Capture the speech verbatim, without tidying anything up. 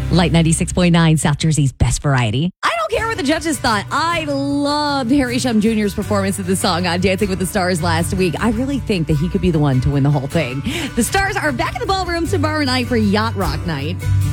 Light ninety-six point nine, South Jersey's best variety. I don't care what the judges thought. I loved Harry Shum Junior's performance of the song on Dancing with the Stars last week. I really think that he could be the one to win the whole thing. The Stars are back in the ballroom tomorrow night for Yacht Rock Night.